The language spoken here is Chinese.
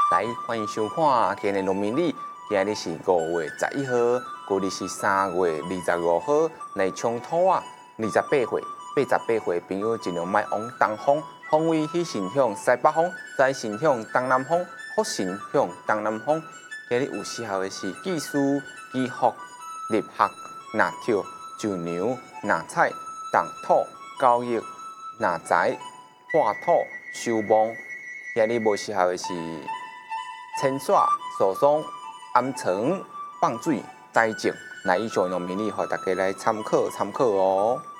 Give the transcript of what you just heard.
来，欢迎收看今日农民历。今日是5月11号，旧历是3月25号。来冲土啊，28岁，88岁朋友尽量莫往东方，方位去伸向西北方，再伸向东南方，福伸向东南方。今日有适合的是技术、基福、立学、纳跳、就牛、纳菜、动土、交易、纳财、化土、收墓。今日无适合的是清耍、扫帚、暗床、放水、栽种。那以上农民历，互大家来参考参考哦。